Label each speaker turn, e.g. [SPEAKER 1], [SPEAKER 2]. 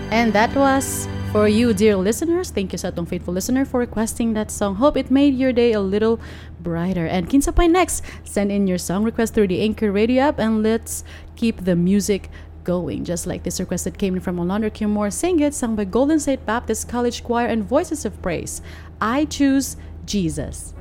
[SPEAKER 1] And that was for you, dear listeners. Thank you sa atong faithful listener for requesting that song. Hope it made your day a little brighter. And kinsa pa next, send in your song request through the Anchor Radio app and let's keep the music going. Just like this request that came in from Olander Kimore, Sing It, sung by Golden State Baptist College Choir and Voices of Praise. I Choose Jesus.